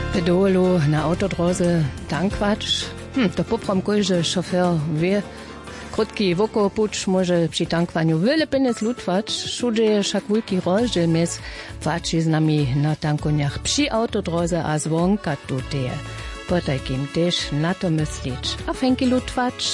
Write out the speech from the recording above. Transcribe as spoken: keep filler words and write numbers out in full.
Pedolu na autodroze tankować. Hm, to poprom kojże šofér wie. Krótki wokopuć może przy tankwaniu wiele pieniędzy lutwać. Wszędzie jest wszak wielki rozdział między płaciznami na tankuniach przy autodroze a zwonka tutaj. Po takim też na to myśleć. A fenki lutwać